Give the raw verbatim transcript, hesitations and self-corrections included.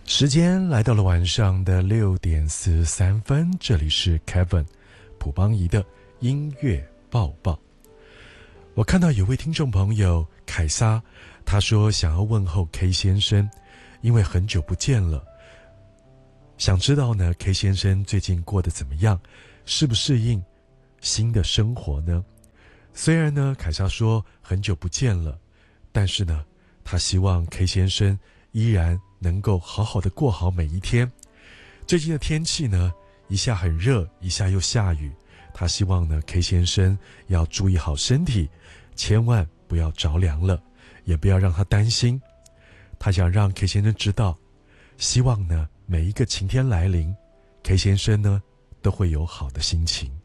时间来到了晚上的六点四十三分，这里是 Kevin 普邦仪的音乐报报。我看到有位听众朋友凯撒，他说想要问候 K 先生，因为很久不见了，想知道呢 K 先生最近过得怎么样，适不适应新的生活呢？虽然呢凯撒说很久不见了，但是呢他希望 K 先生依然能够好好的过好每一天。最近的天气呢，一下很热，一下又下雨。他希望呢 K 先生要注意好身体，千万不要着凉了，也不要让他担心。他想让 K 先生知道，希望呢每一个晴天来临， K 先生呢都会有好的心情。